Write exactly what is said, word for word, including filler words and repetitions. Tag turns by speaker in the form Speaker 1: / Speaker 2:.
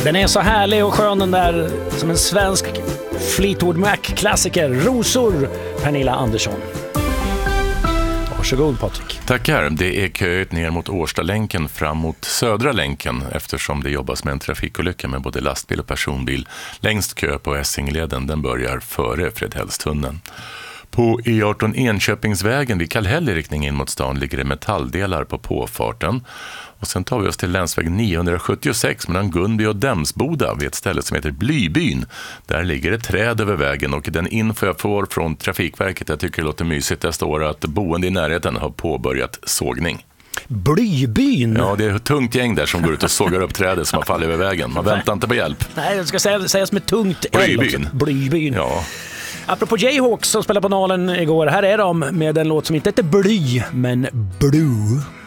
Speaker 1: Den är så härlig och skön den där, som en svensk Fleetwood Mac-klassiker. Rosor, Pernilla Andersson. Varsågod Patrik.
Speaker 2: Tackar. Det är köet ner mot Årstalänken fram mot Södra länken eftersom det jobbas med en trafikolycka med både lastbil och personbil. Längst kö på Essingleden, den börjar före Fredhällstunneln. På E arton Enköpingsvägen vid Kallhäll i riktning in mot stan ligger det metalldelar på påfarten. Och sen tar vi oss till länsväg niohundrasjuttiosex mellan Gunby och Dämsboda vid ett ställe som heter Blybyn. Där ligger ett träd över vägen och den info jag får från Trafikverket, jag tycker det låter mysigt, det står att boende i närheten har påbörjat sågning.
Speaker 1: Blybyn?
Speaker 2: Ja, det är ett tungt gäng där som går ut och sågar upp trädet som har fallit över vägen. Man väntar inte på hjälp.
Speaker 1: Nej, det ska sägas, sägas med tungt L också.
Speaker 2: Blybyn.
Speaker 1: Blybyn.
Speaker 2: Ja.
Speaker 1: Apropå Jayhawks som spelade på Nalen igår, här är de med en låt som inte heter Bly, men Blue.